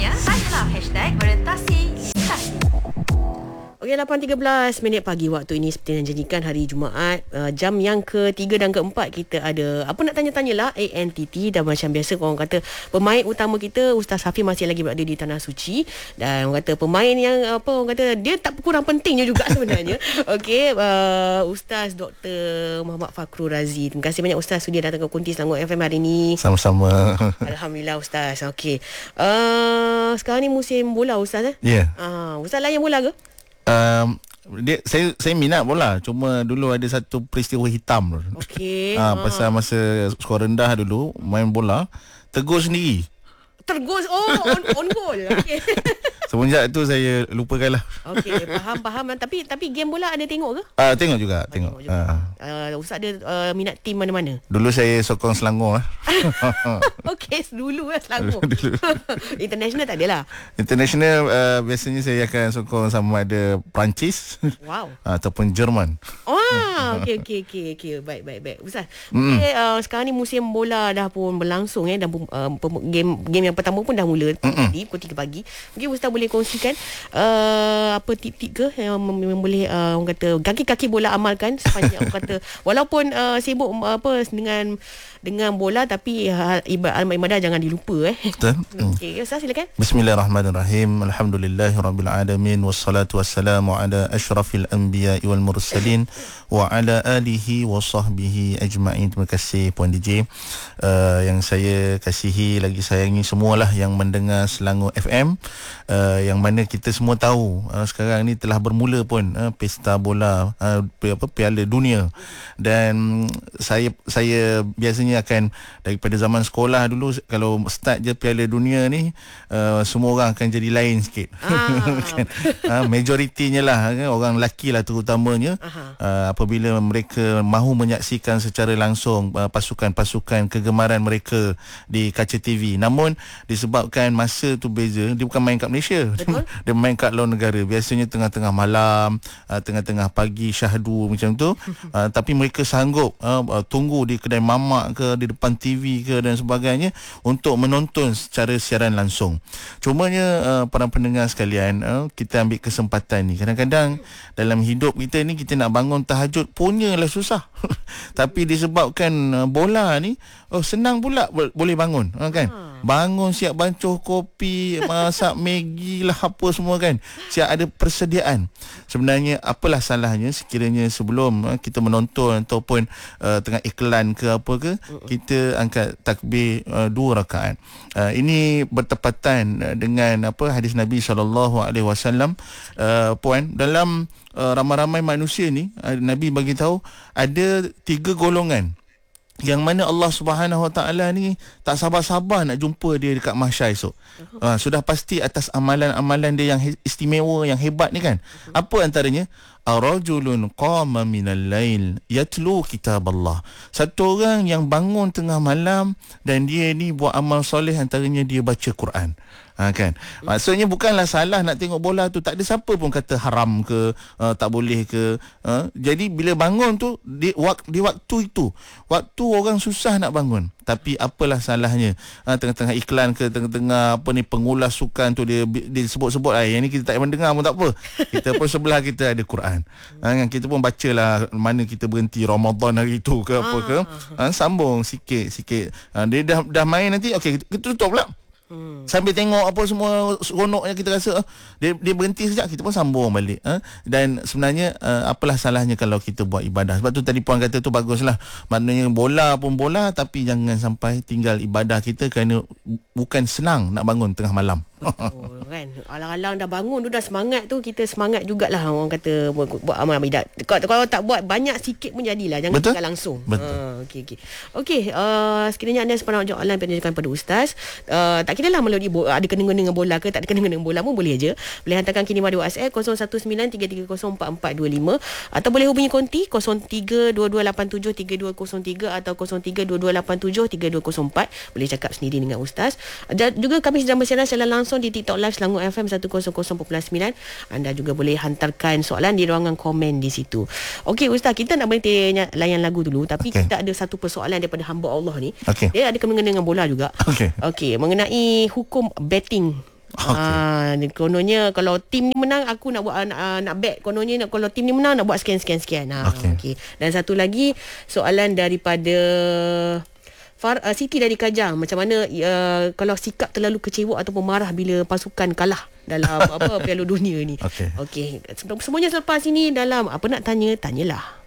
Seterusnya adalah #Orientasi Literasi. Okey, 8.13 pagi waktu ini seperti yang janjikan hari Jumaat, jam yang ketiga dan keempat kita ada apa nak tanya-tanyalah ANTT, dan macam biasa orang kata pemain utama kita Ustaz Hafiz masih lagi berada di Tanah Suci, dan orang kata pemain yang orang kata dia tak kurang pentingnya juga sebenarnya. Okey, Ustaz Dr. Muhammad Fakhrul Razi. Terima kasih banyak Ustaz sudi datang ke Kunti Selangor FM hari ini. Sama-sama. Alhamdulillah Ustaz. Okey. Sekarang ni musim bola Ustaz Ya. Ustaz layan bola ke? Saya minat bola, cuma dulu ada satu peristiwa hitam. Okey. Pasal masa skor rendah dulu main bola, tegur sendiri. Tergus on goal. Okey. Semenjak tu saya lupakanlah. Okey, faham. Tapi game bola ada tengok ke? Tengok juga, tengok. Ustaz ada minat tim mana-mana? Dulu saya sokong Selangor. Okey, dulu Selangor. International tak adalah. International biasanya saya akan sokong sama ada Perancis. Wow. Ataupun Jerman. Okey. Baik. Ustaz. Okay, sekarang ni musim bola dah pun berlangsung dan game yang pertama pun dah mula tadi pukul 3 pagi. Mungkin Ustaz boleh kongsikan apa tip-tip ke yang boleh orang kata kaki-kaki bola amalkan sepanjang orang kata walaupun sibuk dengan bola, tapi ibadah jangan dilupa Betul. Okey, Ustaz silakan. Bismillahirrahmanirrahim. Alhamdulillahirabbil alamin wassalatu wassalamu ala asyrafil anbiya'i wal mursalin wa ala alihi wa sahbihi ajma'in. Terima kasih Puan DJ. Yang saya kasihi lagi sayangi semualah yang mendengar Selangor FM, yang mana kita semua tahu sekarang ni telah bermula pun pesta bola Piala Dunia, dan saya biasanya akan daripada zaman sekolah dulu, kalau start je Piala Dunia ni semua orang akan jadi lain sikit. Kan? Majoritinya lah kan, orang lelaki lah terutamanya, apabila mereka mahu menyaksikan secara langsung pasukan-pasukan kegemaran mereka di kaca TV. Namun disebabkan masa tu beza, dia bukan main kat Malaysia. Dia main kat luar negara. Biasanya tengah-tengah malam, tengah-tengah pagi, syahdu macam tu. Tapi mereka sanggup tunggu di kedai mamak ke, di depan TV ke dan sebagainya untuk menonton secara siaran langsung. Cumanya para pendengar sekalian, kita ambil kesempatan ni. Kadang-kadang dalam hidup kita ni, kita nak bangun tahajud punyalah susah. Tapi disebabkan bola ni senang pula boleh bangun, kan? Bangun siap bancuh kopi, masak Maggi lah apa semua, kan? Siap ada persediaan. Sebenarnya apalah salahnya sekiranya sebelum kita menonton ataupun tengah iklan ke apa ke, kita angkat takbir 2 rakaat. Ini bertepatan dengan hadis Nabi SAW, Puan, dalam ramai-ramai manusia ni, Nabi bagi tahu ada 3 golongan yang mana Allah Subhanahu Wa Taala ni tak sabar-sabar nak jumpa dia dekat mahsyar esok. Sudah pasti atas amalan-amalan dia yang istimewa, yang hebat ni, kan. Apa antaranya? Arajulun qama minal lail yatlu kitab Allah. Satu orang yang bangun tengah malam dan dia ni buat amal soleh, antaranya dia baca Quran. Kan. Maksudnya bukanlah salah nak tengok bola tu, tak ada siapa pun kata haram ke, tak boleh ke. Jadi bila bangun tu di waktu itu, waktu orang susah nak bangun, tapi apalah salahnya tengah-tengah iklan ke, tengah-tengah pengulas sukan tu dia sebut-sebut, yang ni kita tak mendengar pun tak apa. Kita pun sebelah kita ada Quran. Kita pun bacalah mana kita berhenti Ramadan hari tu ke apa ke. Sambung sikit-sikit. Dia dah main nanti, okey kita tutup pula. Sambil tengok apa semua seronoknya, kita rasa dia berhenti sekejap, kita pun sambung balik. Dan sebenarnya apalah salahnya kalau kita buat ibadah. Sebab tu tadi Puan kata tu baguslah. Maknanya bola pun bola, tapi jangan sampai tinggal ibadah kita, kerana bukan senang nak bangun tengah malam. Kan, alang-alang dah bangun tu dah semangat tu, kita semangat jugalah orang kata buat amal ibadat. Kalau tak buat banyak sikit pun jadilah, jangan tinggal langsung. Betul. Okey, sekiranya anda sempat nak jawab online pendidikan pada Ustaz, tak kira lah melalui ada kena-kena dengan bola ke tak ada kena-kena dengan bola pun boleh je. Boleh hantarkan kini pada WhatsApp 0193304445, atau boleh hubungi konti 0322873203 atau 0322873204. Boleh cakap sendiri dengan Ustaz. Dan juga kami sedang bersiaran secara langsung di TikTok Live Selangor FM 100.9. Anda juga boleh hantarkan soalan di ruangan komen di situ. Okey Ustaz, kita nak berhenti layan lagu dulu, tapi kita ada satu persoalan daripada hamba Allah ni. Dia ada kena dengan bola juga. Okey, mengenai hukum betting Kononnya kalau tim ni menang, aku nak buat nak bet. Kononnya kalau tim ni menang, nak buat sekian. Okay. Dan satu lagi soalan daripada Siti dari Kajang, macam mana kalau sikap terlalu kecewa ataupun marah bila pasukan kalah dalam Piala Dunia ni. Okey. Semuanya selepas ini dalam apa nak tanya, tanyalah.